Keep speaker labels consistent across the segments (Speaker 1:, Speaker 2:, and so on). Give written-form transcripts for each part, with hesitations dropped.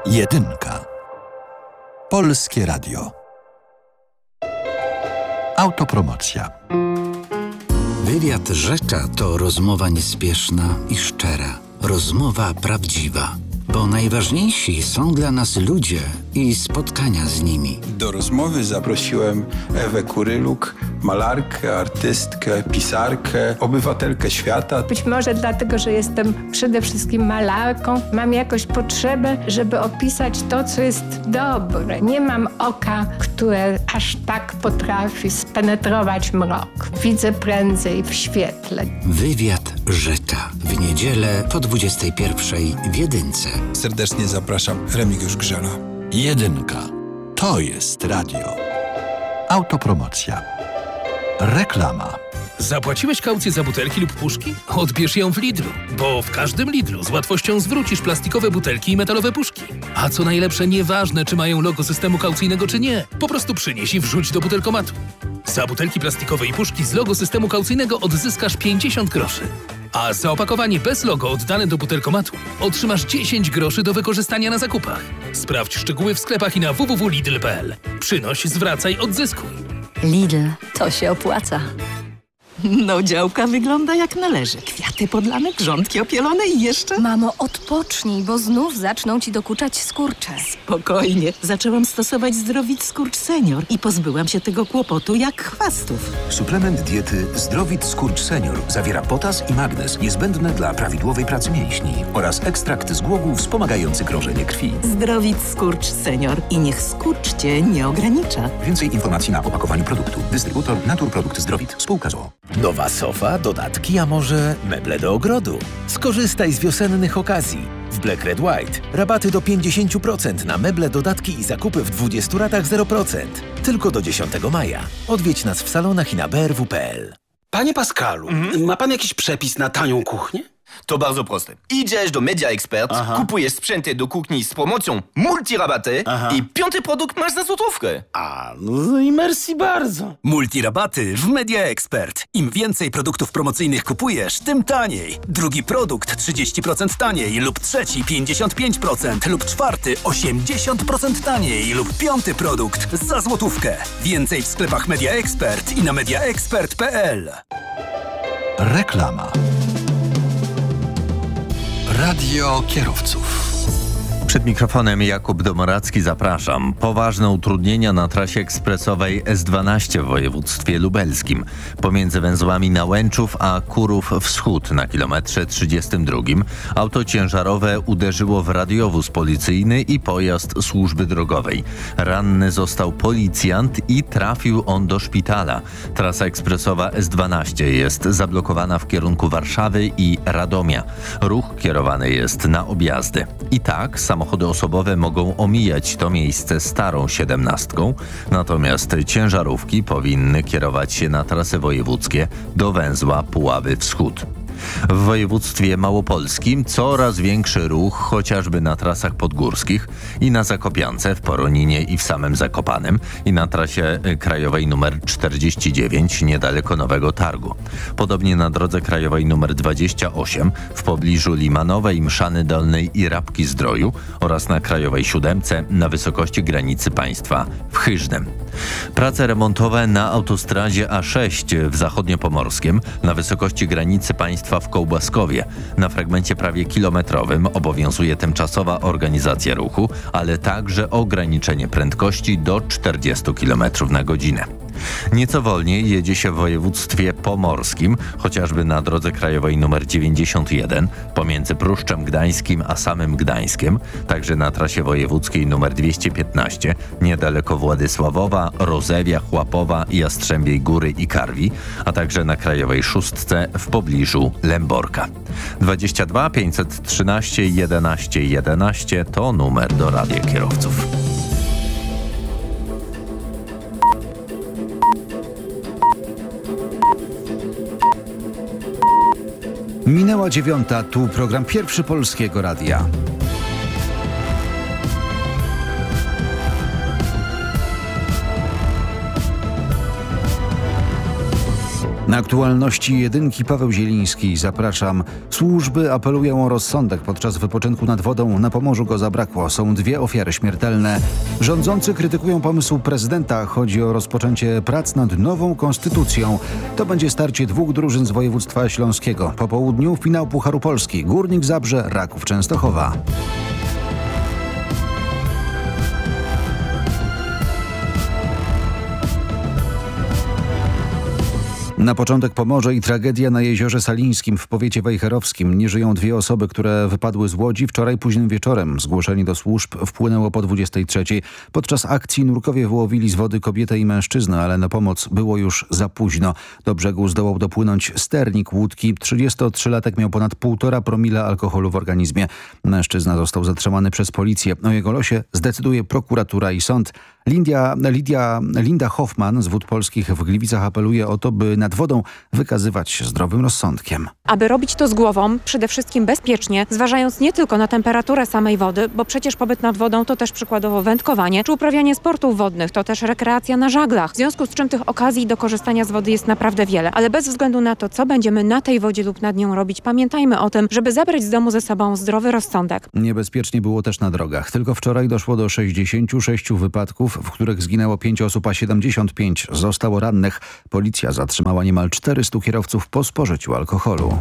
Speaker 1: Jedynka. Polskie Radio. Autopromocja.
Speaker 2: Wywiad Rzecza to rozmowa niespieszna i szczera. Rozmowa prawdziwa. Bo najważniejsi są dla nas ludzie i spotkania z nimi.
Speaker 3: Do rozmowy zaprosiłem Ewę Kuryluk, malarkę, artystkę, pisarkę, obywatelkę świata.
Speaker 4: Być może dlatego, że jestem przede wszystkim malarką, mam jakąś potrzebę, żeby opisać to, co jest dobre. Nie mam oka, które aż tak potrafi spenetrować mrok. Widzę prędzej w świetle.
Speaker 2: Wywiad Rzecza. W niedzielę po 21:00 w Jedynce.
Speaker 3: Serdecznie zapraszam, Remigiusz Grzela.
Speaker 1: Jedynka. To jest radio. Autopromocja. Reklama.
Speaker 5: Zapłaciłeś kaucję za butelki lub puszki? Odbierz ją w Lidlu, bo w każdym Lidlu z łatwością zwrócisz plastikowe butelki i metalowe puszki. A co najlepsze, nieważne czy mają logo systemu kaucyjnego czy nie, po prostu przynieś i wrzuć do butelkomatu. Za butelki plastikowe i puszki z logo systemu kaucyjnego odzyskasz 50 groszy. A za opakowanie bez logo oddane do butelkomatu otrzymasz 10 groszy do wykorzystania na zakupach. Sprawdź szczegóły w sklepach i na www.lidl.pl. Przynoś, zwracaj, odzyskuj.
Speaker 6: Lidl, to się opłaca.
Speaker 7: No, działka wygląda jak należy. Kwiaty podlane, grządki opielone i jeszcze...
Speaker 6: Mamo, odpocznij, bo znów zaczną ci dokuczać skurcze.
Speaker 7: Spokojnie. Zaczęłam stosować Zdrowit Skurcz Senior i pozbyłam się tego kłopotu jak chwastów.
Speaker 8: Suplement diety Zdrowit Skurcz Senior zawiera potas i magnez niezbędne dla prawidłowej pracy mięśni oraz ekstrakt z głogów wspomagający krążenie krwi.
Speaker 7: Zdrowit Skurcz Senior i niech skurcz cię nie ogranicza.
Speaker 8: Więcej informacji na opakowaniu produktu. Dystrybutor Naturprodukt Zdrowit. Spółka z o.o.
Speaker 9: Nowa sofa, dodatki, a może meble do ogrodu? Skorzystaj z wiosennych okazji. W Black Red White rabaty do 50% na meble, dodatki i zakupy w 20 ratach 0%. Tylko do 10 maja. Odwiedź nas w salonach i na brw.pl.
Speaker 10: Panie Pascalu, ma pan jakiś przepis na tanią kuchnię?
Speaker 11: To bardzo proste. Idziesz do Media Expert, kupujesz sprzęty do kuchni z promocją multirabaty i 5. produkt masz za złotówkę.
Speaker 10: No i merci bardzo.
Speaker 9: Multirabaty w Media Expert. Im więcej produktów promocyjnych kupujesz, tym taniej. Drugi produkt 30% taniej lub trzeci 55% lub czwarty 80% taniej lub 5. produkt za złotówkę. Więcej w sklepach Media Expert i na mediaexpert.pl.
Speaker 1: Reklama. Radio kierowców.
Speaker 12: Przed mikrofonem Jakub Domoracki, zapraszam. Poważne utrudnienia na trasie ekspresowej S12 w województwie lubelskim. Pomiędzy węzłami Nałęczów a Kurów Wschód na kilometrze 32 auto ciężarowe uderzyło w radiowóz policyjny i pojazd służby drogowej. Ranny został policjant i trafił on do szpitala. Trasa ekspresowa S12 jest zablokowana w kierunku Warszawy i Radomia. Ruch kierowany jest na objazdy. I tak samochody osobowe mogą omijać to miejsce starą 17, natomiast ciężarówki powinny kierować się na trasy wojewódzkie do węzła Puławy Wschód. W województwie małopolskim coraz większy ruch, chociażby na trasach podgórskich i na Zakopiance, w Poroninie i w samym Zakopanem i na trasie krajowej nr 49 niedaleko Nowego Targu. Podobnie na drodze krajowej nr 28 w pobliżu Limanowej, Mszany Dolnej i Rabki Zdroju oraz na krajowej 7 na wysokości granicy państwa w Hyżnem. Prace remontowe na autostradzie A6 w Zachodniopomorskiem na wysokości granicy państwa w Kołbaskowie. Na fragmencie prawie kilometrowym obowiązuje tymczasowa organizacja ruchu, ale także ograniczenie prędkości do 40 km na godzinę. Nieco wolniej jedzie się w województwie pomorskim, chociażby na drodze krajowej nr 91 pomiędzy Pruszczem Gdańskim a samym Gdańskiem, także na trasie wojewódzkiej nr 215 niedaleko Władysławowa, Rozewia, Chłapowa, Jastrzębiej Góry i Karwi, a także na krajowej 6 w pobliżu Lęborka. 22 513 11 11 to numer do radia kierowców.
Speaker 13: Minęła 9:00, tu program Pierwszy Polskiego Radia. Na aktualności jedynki Paweł Zieliński. Zapraszam. Służby apelują o rozsądek. Podczas wypoczynku nad wodą na Pomorzu go zabrakło. Są 2 ofiary śmiertelne. Rządzący krytykują pomysł prezydenta. Chodzi o rozpoczęcie prac nad nową konstytucją. To będzie starcie 2 drużyn z województwa śląskiego. Po południu finał Pucharu Polski. Górnik Zabrze, Raków Częstochowa. Na początek Pomorze i tragedia na Jeziorze Salińskim w powiecie wejherowskim. Nie żyją 2 osoby, które wypadły z łodzi wczoraj późnym wieczorem. Zgłoszenie do służb wpłynęło po 23. Podczas akcji nurkowie wyłowili z wody kobietę i mężczyznę, ale na pomoc było już za późno. Do brzegu zdołał dopłynąć sternik łódki. 33-latek miał ponad 1,5 promila alkoholu w organizmie. Mężczyzna został zatrzymany przez policję. O jego losie zdecyduje prokuratura i sąd. Linda Hoffman z Wód Polskich w Gliwicach apeluje o to, by nad wodą wykazywać się zdrowym rozsądkiem.
Speaker 14: Aby robić to z głową, przede wszystkim bezpiecznie, zważając nie tylko na temperaturę samej wody, bo przecież pobyt nad wodą to też przykładowo wędkowanie, czy uprawianie sportów wodnych, to też rekreacja na żaglach. W związku z czym tych okazji do korzystania z wody jest naprawdę wiele. Ale bez względu na to, co będziemy na tej wodzie lub nad nią robić, pamiętajmy o tym, żeby zabrać z domu ze sobą zdrowy rozsądek.
Speaker 13: Niebezpiecznie było też na drogach. Tylko wczoraj doszło do 66 wypadków, w których zginęło 5 osób, a 75 zostało rannych. Policja zatrzymała niemal 400 kierowców po spożyciu alkoholu.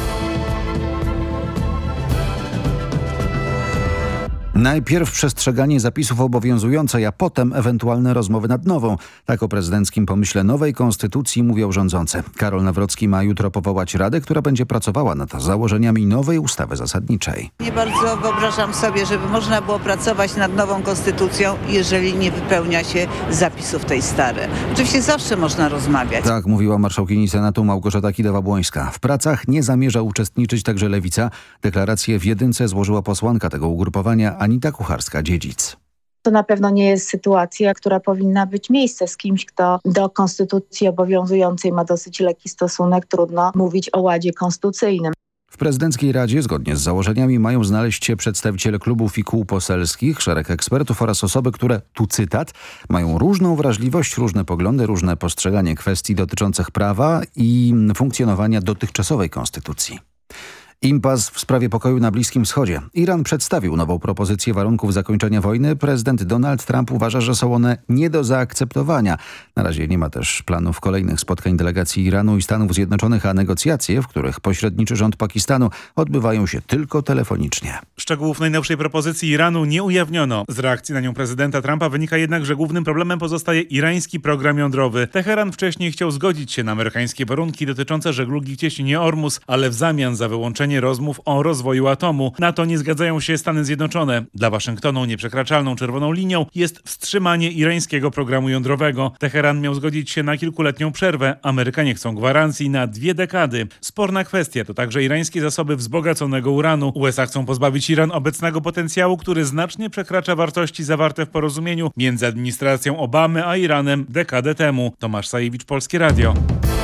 Speaker 13: Najpierw przestrzeganie zapisów obowiązującej, a potem ewentualne rozmowy nad nową. Tak o prezydenckim pomyśle nowej konstytucji mówią rządzący. Karol Nawrocki ma jutro powołać radę, która będzie pracowała nad założeniami nowej ustawy zasadniczej.
Speaker 15: Nie bardzo wyobrażam sobie, żeby można było pracować nad nową konstytucją, jeżeli nie wypełnia się zapisów tej starej. Oczywiście zawsze można rozmawiać.
Speaker 13: Tak mówiła marszałkini Senatu Małgorzata Kidawa-Błońska. W pracach nie zamierza uczestniczyć także Lewica. Deklarację w jedynce złożyła posłanka tego ugrupowania Anita Kucharska-Dziedzic.
Speaker 16: To na pewno nie jest sytuacja, która powinna być miejsce z kimś, kto do konstytucji obowiązującej ma dosyć lekki stosunek. Trudno mówić o ładzie konstytucyjnym.
Speaker 13: W prezydenckiej Radzie zgodnie z założeniami mają znaleźć się przedstawiciele klubów i kół poselskich, szereg ekspertów oraz osoby, które, tu cytat, mają różną wrażliwość, różne poglądy, różne postrzeganie kwestii dotyczących prawa i funkcjonowania dotychczasowej konstytucji. Impas w sprawie pokoju na Bliskim Wschodzie. Iran przedstawił nową propozycję warunków zakończenia wojny. Prezydent Donald Trump uważa, że są one nie do zaakceptowania. Na razie nie ma też planów kolejnych spotkań delegacji Iranu i Stanów Zjednoczonych, a negocjacje, w których pośredniczy rząd Pakistanu, odbywają się tylko telefonicznie.
Speaker 17: Szczegółów najnowszej propozycji Iranu nie ujawniono. Z reakcji na nią prezydenta Trumpa wynika jednak, że głównym problemem pozostaje irański program jądrowy. Teheran wcześniej chciał zgodzić się na amerykańskie warunki dotyczące żeglugi w cieśninie Ormus, ale w zamian za wyłączenie rozmów o rozwoju atomu. Na to nie zgadzają się Stany Zjednoczone. Dla Waszyngtonu nieprzekraczalną czerwoną linią jest wstrzymanie irańskiego programu jądrowego. Teheran miał zgodzić się na kilkuletnią przerwę. Amerykanie chcą gwarancji na 2 dekady. Sporna kwestia to także irańskie zasoby wzbogaconego uranu. USA chcą pozbawić Iran obecnego potencjału, który znacznie przekracza wartości zawarte w porozumieniu między administracją Obamy a Iranem dekadę temu. Tomasz Sajewicz, Polskie Radio.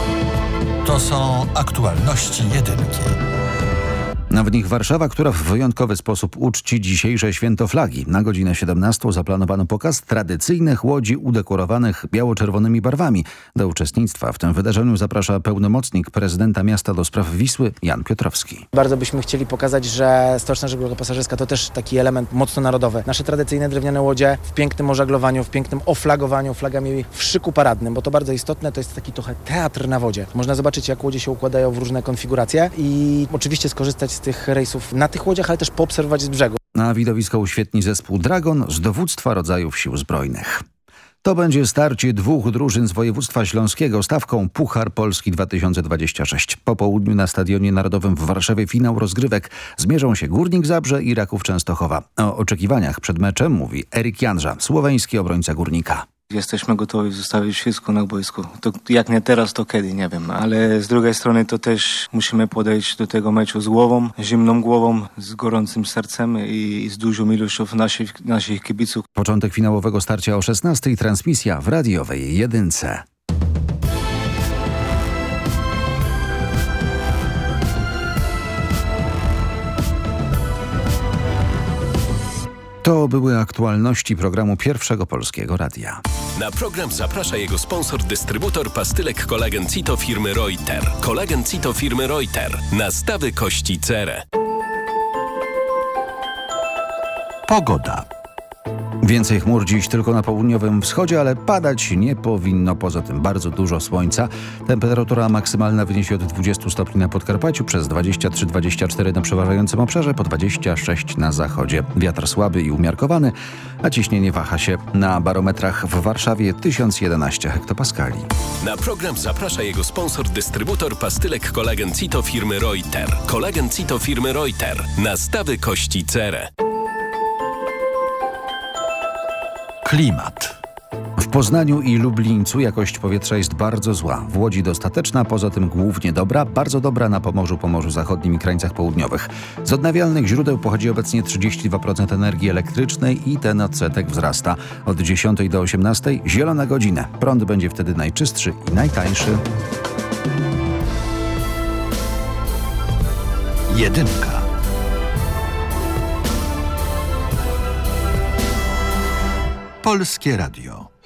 Speaker 1: To są aktualności jedynki.
Speaker 13: W nich Warszawa, która w wyjątkowy sposób uczci dzisiejsze święto flagi. Na godzinę 17 zaplanowano pokaz tradycyjnych łodzi udekorowanych biało-czerwonymi barwami. Do uczestnictwa w tym wydarzeniu zaprasza pełnomocnik prezydenta miasta do spraw Wisły Jan Piotrowski.
Speaker 18: Bardzo byśmy chcieli pokazać, że stoczna żegluga pasażerska to też taki element mocno narodowy. Nasze tradycyjne drewniane łodzie w pięknym ożaglowaniu, w pięknym oflagowaniu, flagami w szyku paradnym, bo to bardzo istotne, to jest taki trochę teatr na wodzie. Można zobaczyć, jak łodzie się układają w różne konfiguracje i oczywiście skorzystać z tych rejsów na tych łodziach, ale też poobserwować z brzegu.
Speaker 13: Na widowisko uświetni zespół Dragon z dowództwa rodzajów sił zbrojnych. To będzie starcie 2 drużyn z województwa śląskiego stawką Puchar Polski 2026. Po południu na Stadionie Narodowym w Warszawie finał rozgrywek. Zmierzą się Górnik Zabrze i Raków Częstochowa. O oczekiwaniach przed meczem mówi Erik Janża, słoweński obrońca Górnika.
Speaker 19: Jesteśmy gotowi zostawić wszystko na boisku. To jak nie teraz, to kiedy, nie wiem. Ale z drugiej strony to też musimy podejść do tego meczu z głową, zimną głową, z gorącym sercem i z dużą ilością naszych kibiców.
Speaker 13: Początek finałowego starcia o 16:00, transmisja w radiowej jedynce. To były aktualności programu Pierwszego Polskiego Radia.
Speaker 20: Na program zaprasza jego sponsor, dystrybutor pastylek Kolagen Cito firmy Reuter. Kolagen Cito firmy Reuter. Nastawy kości cerę.
Speaker 13: Pogoda. Więcej chmur dziś tylko na południowym wschodzie, ale padać nie powinno. Poza tym bardzo dużo słońca. Temperatura maksymalna wyniesie od 20 stopni na Podkarpaciu, przez 23-24 na przeważającym obszarze, po 26 na zachodzie. Wiatr słaby i umiarkowany, a ciśnienie waha się. Na barometrach w Warszawie 1011 hektopaskali.
Speaker 20: Na program zaprasza jego sponsor, dystrybutor pastylek Kolagen Cito firmy Reuter. Kolagen Cito firmy Reuter. Nastawy kości cerę.
Speaker 13: Klimat. W Poznaniu i Lublińcu jakość powietrza jest bardzo zła. W Łodzi dostateczna, poza tym głównie dobra, bardzo dobra na Pomorzu Zachodnim i krańcach południowych. Z odnawialnych źródeł pochodzi obecnie 32% energii elektrycznej i ten odsetek wzrasta. Od 10 do 18 zielona godzina. Prąd będzie wtedy najczystszy i najtańszy.
Speaker 1: Jedynka. Polskie Radio.